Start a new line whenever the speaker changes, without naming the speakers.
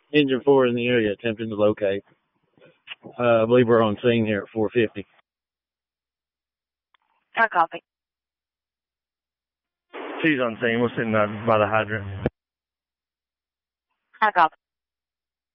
Engine 4 in the area attempting to locate. I believe we're on scene here at 450.
I copy.
She's on scene. We're sitting by the hydrant.
I copy.